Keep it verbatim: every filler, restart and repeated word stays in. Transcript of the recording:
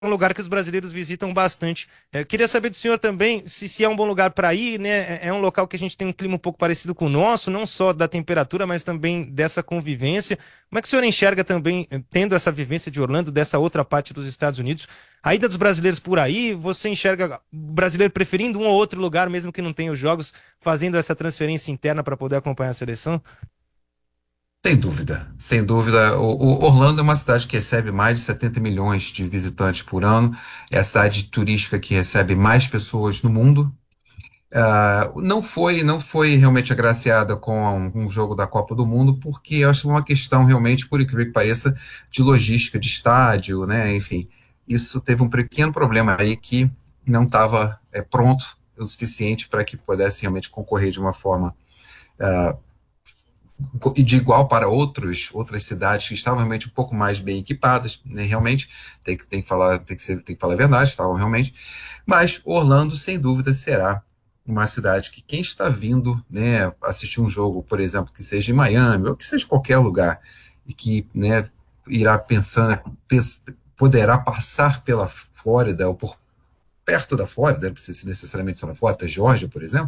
um lugar que os brasileiros visitam bastante. Eu queria saber do senhor também se, se é um bom lugar para ir, né? É é um local que a gente tem um clima um pouco parecido com o nosso, não só da temperatura, mas também dessa convivência. Como é que o senhor enxerga também, eh, tendo essa vivência de Orlando, dessa outra parte dos Estados Unidos, a ida dos brasileiros por aí? Você enxerga o brasileiro preferindo um ou outro lugar, mesmo que não tenha os jogos, fazendo essa transferência interna para poder acompanhar a seleção? Sem dúvida, sem dúvida. O, o Orlando é uma cidade que recebe mais de setenta milhões de visitantes por ano. É a cidade turística que recebe mais pessoas no mundo. Ah, não foi, não foi realmente agraciada com um, um jogo da Copa do Mundo, porque eu acho que é uma questão realmente, por incrível que pareça, de logística de estádio, né? Enfim, isso teve um pequeno problema aí que não estava pronto o suficiente para que pudesse realmente concorrer de uma forma e de igual para outros, outras cidades que estavam realmente um pouco mais bem equipadas, né, realmente, tem que, tem que falar, tem que ser, tem que falar a verdade, estavam realmente, mas Orlando, sem dúvida, será uma cidade que quem está vindo, né, assistir um jogo, por exemplo, que seja em Miami, ou que seja em qualquer lugar, e que, né, irá pensando, pens- poderá passar pela Flórida, ou por perto da Flórida, não precisa ser necessariamente só na Flórida, Geórgia, por exemplo,